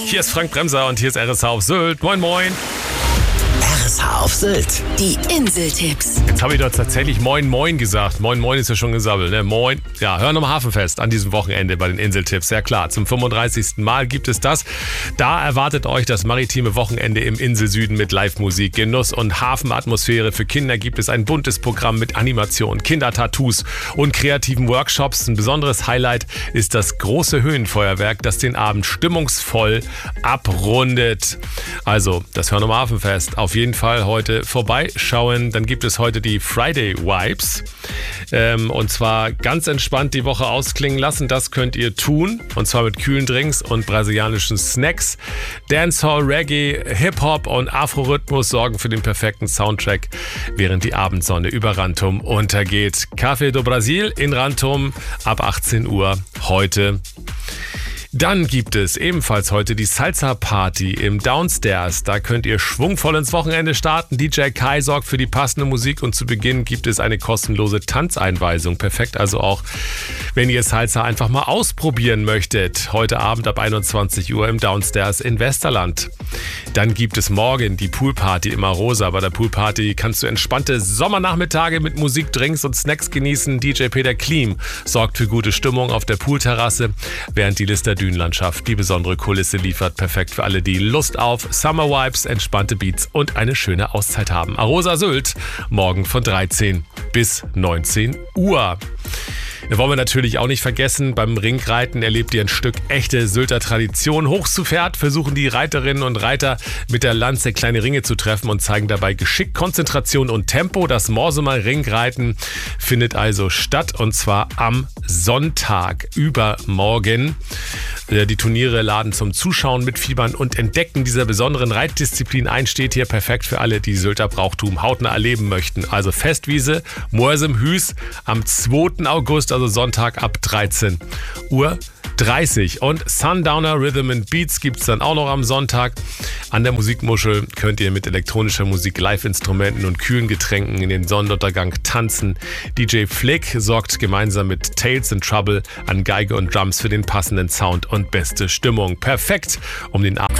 Hier ist Frank Bremser und hier ist RSH auf Sylt. Moin, moin. RSH auf Sylt. Die Inseltipps. Jetzt habe ich doch tatsächlich Moin Moin gesagt. Moin Moin ist ja schon gesabbelt, ne? Moin. Ja, hören am Hafenfest an diesem Wochenende bei den Inseltipps. Ja klar, zum 35. Mal gibt es das. Da erwartet euch das maritime Wochenende im Inselsüden mit Live-Musik, Genuss und Hafenatmosphäre. Für Kinder gibt es ein buntes Programm mit Animation, Kindertattoos und kreativen Workshops. Ein besonderes Highlight ist das große Höhenfeuerwerk, das den Abend stimmungsvoll abrundet. Also, das Hören am Hafenfest. Auf jeden Fall heute vorbeischauen. Dann gibt es heute die Friday Vibes. Und zwar ganz entspannt die Woche ausklingen lassen. Das könnt ihr tun. Und zwar mit kühlen Drinks und brasilianischen Snacks. Dancehall, Reggae, Hip-Hop und Afro-Rhythmus sorgen für den perfekten Soundtrack, während die Abendsonne über Rantum untergeht. Café do Brasil in Rantum ab 18 Uhr heute. Dann gibt es ebenfalls heute die Salsa-Party im Downstairs. Da könnt ihr schwungvoll ins Wochenende starten. DJ Kai sorgt für die passende Musik und zu Beginn gibt es eine kostenlose Tanzeinweisung. Perfekt also auch, wenn ihr Salsa einfach mal ausprobieren möchtet. Heute Abend ab 21 Uhr im Downstairs in Westerland. Dann gibt es morgen die Poolparty im Arosa. Bei der Poolparty kannst du entspannte Sommernachmittage mit Musik, Drinks und Snacks genießen. DJ Peter Klim sorgt für gute Stimmung auf der Poolterrasse, während die Lister Dünenlandschaft die besondere Kulisse liefert. Perfekt für alle, die Lust auf Summer Vibes, entspannte Beats und eine schöne Auszeit haben. Arosa Sylt, morgen von 13 bis 19 Uhr. Das wollen wir natürlich auch nicht vergessen. Beim Ringreiten erlebt ihr ein Stück echte Sylter Tradition. Hoch zu Pferd versuchen die Reiterinnen und Reiter mit der Lanze kleine Ringe zu treffen und zeigen dabei Geschick, Konzentration und Tempo. Das Morsumer Ringreiten findet also statt und zwar am Sonntag übermorgen. Die Turniere laden zum Zuschauen, Mitfiebern und Entdecken dieser besonderen Reitdisziplin ein. Steht hier perfekt für alle, die Sylter Brauchtum hautnah erleben möchten. Also Festwiese Morsum Hüs am 2. August, also Sonntag ab 13 Uhr. 30 und Sundowner Rhythm and Beats gibt es dann auch noch am Sonntag. An der Musikmuschel könnt ihr mit elektronischer Musik, Live-Instrumenten und kühlen Getränken in den Sonnenuntergang tanzen. DJ Flick sorgt gemeinsam mit Tales in Trouble an Geige und Drums für den passenden Sound und beste Stimmung. Perfekt, um den Abend